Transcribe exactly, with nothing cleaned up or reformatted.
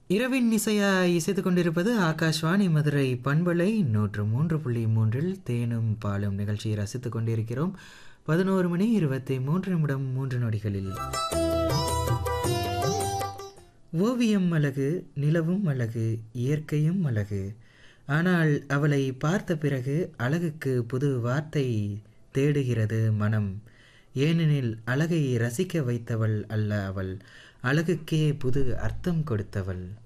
இரவின் இசையாய் இசைத்து கொண்டிருப்பது ஆகாஷ்வாணி மதுரை பண்பலை நூற்று மூன்று புள்ளி மூன்றில் தேனும் பாலும் நிகழ்ச்சியை ரசித்துக் கொண்டிருக்கிறோம். பதினோரு மணி இருபத்தி மூன்று நிமிடம் மூன்று நொடிகளில் ஓவியம் அழகு, நிலவும் அழகு, இயற்கையும் அழகு. ஆனால் அவளை பார்த்த பிறகு அழகுக்கு புது வார்த்தை தேடுகிறது மனம். ஏனெனில் அழகை ரசிக்க வைத்தவள் அல்ல அவள், அழகுக்கே புது அர்த்தம் கொடுத்தவள்.